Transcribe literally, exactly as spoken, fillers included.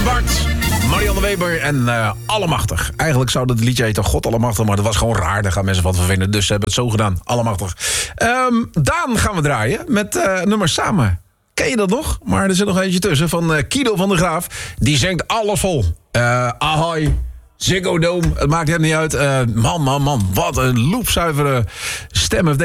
Bart, Marianne Weber en uh, Allemachtig. Eigenlijk zou dat liedje heten God Allemachtig, maar dat was gewoon raar. Daar gaan mensen wat van vinden, dus ze hebben het zo gedaan. Allemachtig. Um, Daan gaan we draaien met uh, nummer Samen. Ken je dat nog? Maar er zit nog eentje tussen van uh, Kido van der Graaf. Die zingt alles vol. Uh, Ahoy, Ziggo Dome, het maakt hem niet uit. Uh, man, man, man, wat een loepzuivere stem heeft